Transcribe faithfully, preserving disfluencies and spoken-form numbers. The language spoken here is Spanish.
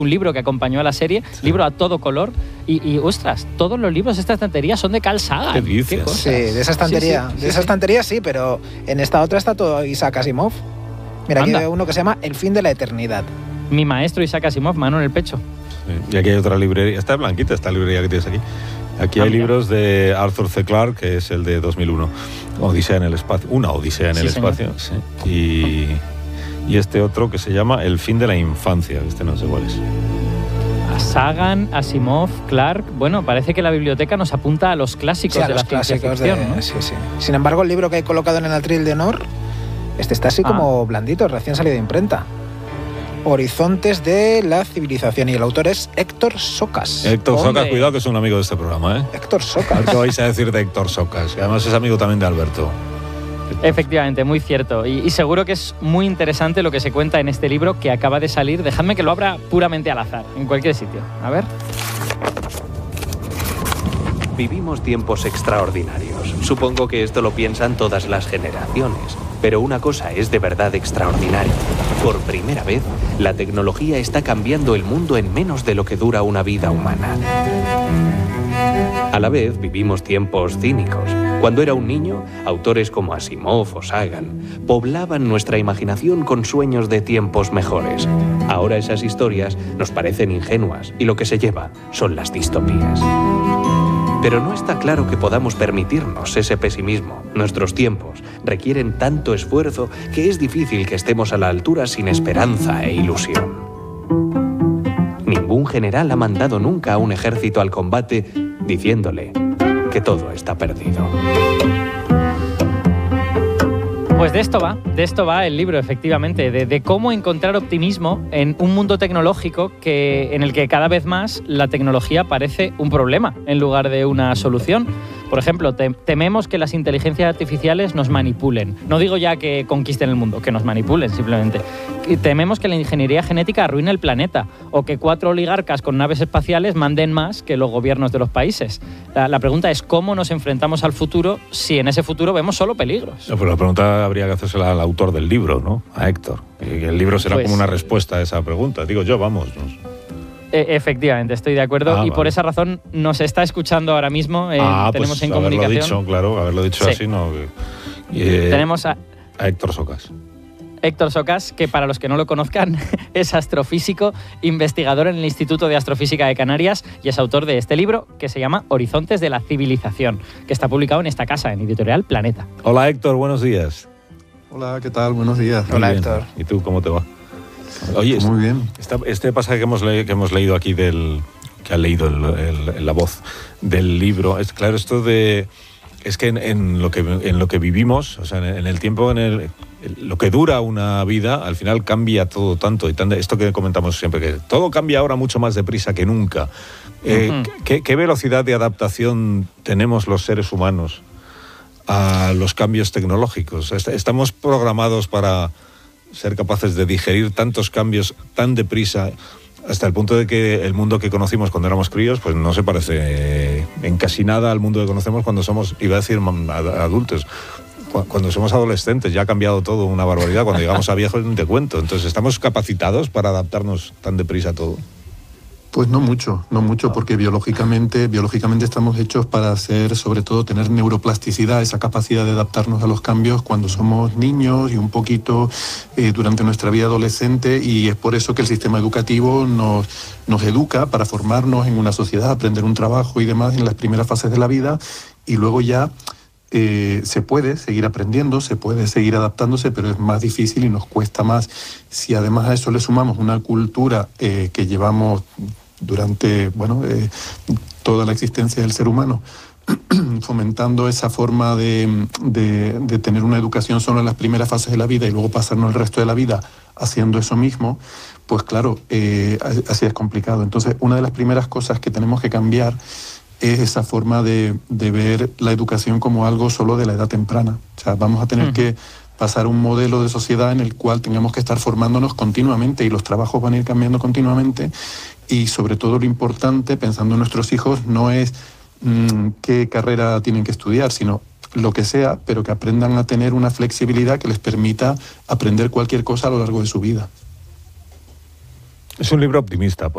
un libro que acompañó a la serie, sí. libro a todo color, y, y ostras, todos los libros de esta estantería son de Carl Sagan. ¿Qué dices? ¿Qué sí, de esa estantería, sí, sí, de esa sí, estantería sí, pero en esta otra está todo Isaac Asimov. Mira, Anda. Aquí hay uno que se llama El fin de la eternidad. Mi maestro Isaac Asimov, mano en el pecho. Sí. Y aquí hay otra librería, está blanquita esta librería que tienes aquí. Aquí hay ah, libros de Arthur C. Clarke, que es el de dos mil uno, Odisea en el espacio, una Odisea en sí, el espacio, sí. y, y este otro que se llama El fin de la infancia, este no sé cuál es. Sagan, Asimov, Clarke, bueno, parece que la biblioteca nos apunta a los clásicos sí, a de los la ciencia ficción, de, ¿no? Sí, sí. Sin embargo, el libro que hay colocado en el atril de honor, este está así ah. como blandito, recién salido de imprenta. Horizontes de la civilización, y el autor es Héctor Socas. Héctor Hombre. Socas, cuidado que es un amigo de este programa, ¿eh? Héctor Socas. A ver qué vais a decir de Héctor Socas, que además es amigo también de Alberto. Efectivamente, muy cierto. Y, y seguro que es muy interesante lo que se cuenta en este libro que acaba de salir. Dejadme que lo abra puramente al azar, en cualquier sitio. A ver. Vivimos tiempos extraordinarios. Supongo que esto lo piensan todas las generaciones. Pero una cosa es de verdad extraordinaria. Por primera vez, la tecnología está cambiando el mundo en menos de lo que dura una vida humana. A la vez, vivimos tiempos cínicos. Cuando era un niño, autores como Asimov o Sagan poblaban nuestra imaginación con sueños de tiempos mejores. Ahora esas historias nos parecen ingenuas y lo que se lleva son las distopías. Pero no está claro que podamos permitirnos ese pesimismo. Nuestros tiempos requieren tanto esfuerzo que es difícil que estemos a la altura sin esperanza e ilusión. Ningún general ha mandado nunca a un ejército al combate diciéndole que todo está perdido. Pues de esto va, de esto va el libro, efectivamente, de, de cómo encontrar optimismo en un mundo tecnológico que, en el que cada vez más la tecnología parece un problema en lugar de una solución. Por ejemplo, te, tememos que las inteligencias artificiales nos manipulen. No digo ya que conquisten el mundo, que nos manipulen simplemente. Y tememos que la ingeniería genética arruine el planeta o que cuatro oligarcas con naves espaciales manden más que los gobiernos de los países. La, la pregunta es cómo nos enfrentamos al futuro si en ese futuro vemos solo peligros. No, pero la pregunta habría que hacérsela al autor del libro, ¿no? A Héctor. Y el libro será pues, como una respuesta a esa pregunta. Digo yo, vamos. ¿no? Efectivamente, estoy de acuerdo. Ah, y vale. por esa razón nos está escuchando ahora mismo. Eh, ah, tenemos pues en comunicación. Haberlo dicho, claro, haberlo dicho sí. así, ¿no? Eh, tenemos a, a Héctor Socas. Héctor Socas, que para los que no lo conozcan, es astrofísico, investigador en el Instituto de Astrofísica de Canarias y es autor de este libro que se llama Horizontes de la Civilización, que está publicado en esta casa, en Editorial Planeta. Hola Héctor, buenos días. Hola, ¿qué tal? Buenos días. Muy Hola bien. Héctor. ¿Y tú cómo te va? Oye, muy bien. Esta, este pasaje que hemos, le, que hemos leído aquí, del que ha leído el, el, el, la voz del libro, es claro, esto de... Es que en, en, lo que en lo que vivimos, o sea, en, en el tiempo, en el, en lo que dura una vida, al final cambia todo tanto. Y tan, esto que comentamos siempre, que todo cambia ahora mucho más deprisa que nunca. Eh, uh-huh. ¿qué, ¿Qué velocidad de adaptación tenemos los seres humanos a los cambios tecnológicos? ¿Estamos programados para ser capaces de digerir tantos cambios tan deprisa, hasta el punto de que el mundo que conocimos cuando éramos críos pues no se parece en casi nada al mundo que conocemos cuando somos, iba a decir, adultos? Cuando somos adolescentes ya ha cambiado todo, una barbaridad. Cuando llegamos a viejos no te cuento. Entonces, ¿estamos capacitados para adaptarnos tan deprisa a todo? Pues no mucho, no mucho, porque biológicamente, biológicamente estamos hechos para hacer, sobre todo, tener neuroplasticidad, esa capacidad de adaptarnos a los cambios cuando somos niños y un poquito eh, durante nuestra vida adolescente, y es por eso que el sistema educativo nos, nos educa para formarnos en una sociedad, aprender un trabajo y demás en las primeras fases de la vida, y luego ya eh, se puede seguir aprendiendo, se puede seguir adaptándose, pero es más difícil y nos cuesta más. Si además a eso le sumamos una cultura eh, que llevamos durante bueno, eh, toda la existencia del ser humano, fomentando esa forma de, de, de tener una educación solo en las primeras fases de la vida y luego pasarnos el resto de la vida haciendo eso mismo, pues claro, eh, así es complicado. Entonces, una de las primeras cosas que tenemos que cambiar es esa forma de, de ver la educación como algo solo de la edad temprana. O sea, vamos a tener uh-huh. que pasar a un modelo de sociedad en el cual tengamos que estar formándonos continuamente y los trabajos van a ir cambiando continuamente. Y sobre todo lo importante, pensando en nuestros hijos, no es mmm, qué carrera tienen que estudiar, sino lo que sea, pero que aprendan a tener una flexibilidad que les permita aprender cualquier cosa a lo largo de su vida. Es un libro optimista.